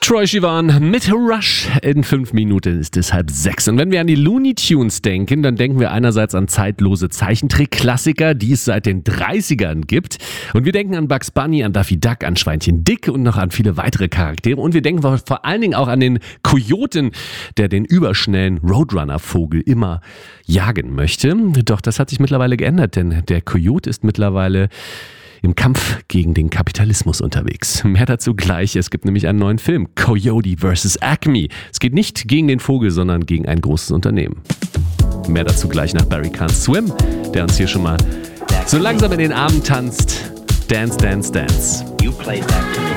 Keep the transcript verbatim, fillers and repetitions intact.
Troye Sivan mit Rush. In fünf Minuten ist es halb sechs. Und wenn wir an die Looney Tunes denken, dann denken wir einerseits an zeitlose Zeichentrick-Klassiker, die es seit den dreißigern gibt. Und wir denken an Bugs Bunny, an Daffy Duck, an Schweinchen Dick und noch an viele weitere Charaktere. Und wir denken vor allen Dingen auch an den Kojoten, der den überschnellen Roadrunner-Vogel immer jagen möchte. Doch das hat sich mittlerweile geändert, denn der Kojote ist mittlerweile im Kampf gegen den Kapitalismus unterwegs. Mehr dazu gleich. Es gibt nämlich einen neuen Film, Coyote versus. Acme. Es geht nicht gegen den Vogel, sondern gegen ein großes Unternehmen. Mehr dazu gleich nach Barry Can't Swim, der uns hier schon mal so langsam in den Armen tanzt. Dance, dance, dance.